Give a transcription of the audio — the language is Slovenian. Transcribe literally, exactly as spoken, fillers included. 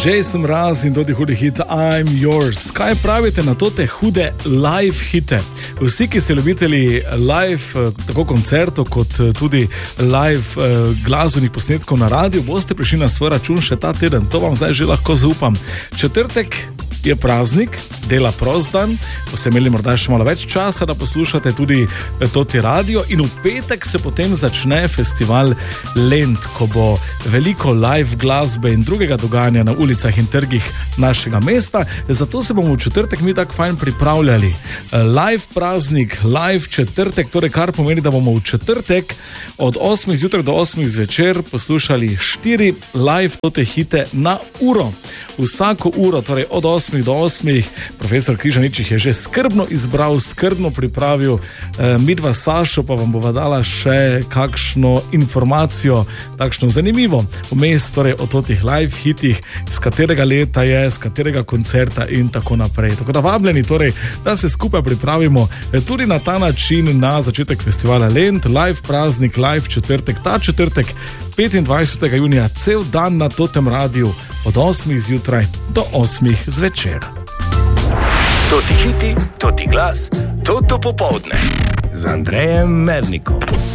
Jason Mraz in tudi hudi hit I'm Yours. Kaj pravite na tote hude live hite? Vsi, ki ste ljubitelji live, tako koncertov, kot tudi live glasbenih posnetkov na radiju, boste prišli na svoj račun še ta teden. To vam zdaj že lahko zaupam. Četrtek je praznik, dela prost dan, ko ste imeli morda še malo več časa, da poslušate tudi toti radio, in v petek se potem začne festival Lent, ko bo veliko live glasbe in drugega dogajanja na ulicah in trgih našega mesta. Zato se bomo v četrtek mi tako fajn pripravljali. Live praznik, live četrtek, torej kar pomeni, da bomo v četrtek od osmih zjutraj do osmih zvečer poslušali štiri live tote hite na uro. Vsako uro, torej od osmih do osmih, profesor Križanič jih je že skrbno izbral, skrbno pripravil. E, midva Sašo pa vam bova dala še kakšno informacijo, takšno zanimivo vmes, torej o totih live hitih, z katerega leta je, z katerega koncerta in tako naprej. Tako da vabljeni, torej, da se skupaj pripravimo tudi na ta način na začetek festivala Lent, live praznik, live četrtek, ta četrtek petindvajsetega junija, cel dan na totem radiju od osmih zjutraj do osmih zvečer. Toti hiti, toti glas, toto popoldne z Andrejem Mernikom.